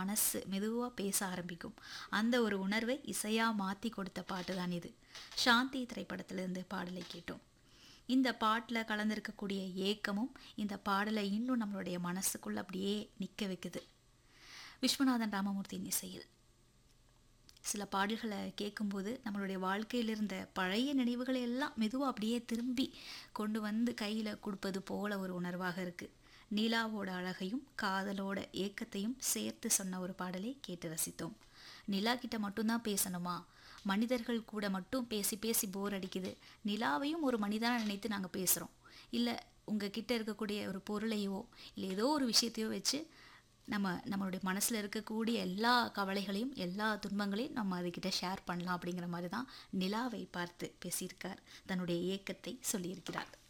மனசு மெதுவாக பேச ஆரம்பிக்கும். அந்த ஒரு உணர்வை இசையாக மாற்றி கொடுத்த பாட்டு தான் இது. சாந்தி திரைப்படத்திலிருந்து பாடலை கேட்டோம். இந்த பாட்டில் கலந்திருக்கக்கூடிய ஏக்கமும் இந்த பாடலை இன்னும் நம்மளுடைய மனசுக்குள்ள அப்படியே நிற்க வைக்குது. விஸ்வநாதன் ராமமூர்த்தியின் இசையில் சில பாடல்களை கேட்கும்போது நம்மளுடைய வாழ்க்கையில் இருந்த பழைய நினைவுகளை எல்லாம் மெதுவாக அப்படியே திரும்பி கொண்டு வந்து கையில் கொடுப்பது போல ஒரு உணர்வாக இருக்குது. நிலாவோட அழகையும் காதலோட ஏக்கத்தையும் சேர்த்து சொன்ன ஒரு பாடலை கேட்டு ரசித்தோம். நிலா கிட்ட மட்டும்தான் பேசணுமா? மனிதர்கள் கூட மட்டும் பேசி பேசி போர் அடிக்குது. நிலாவையும் ஒரு மனிதனாக நினைத்து நாங்கள் பேசுகிறோம். இல்லை உங்ககிட்ட இருக்கக்கூடிய ஒரு பொருளையோ இல்லை ஏதோ ஒரு விஷயத்தையோ வச்சு நம்மளுடைய மனசில் இருக்கக்கூடிய எல்லா கவலைகளையும் எல்லா துன்பங்களையும் நம்ம அதுக்கிட்ட ஷேர் பண்ணலாம் அப்படிங்கிற மாதிரி தான் நிலாவை பார்த்து பேசியிருக்கார். தன்னுடைய ஏக்கத்தை சொல்லியிருக்கிறார்.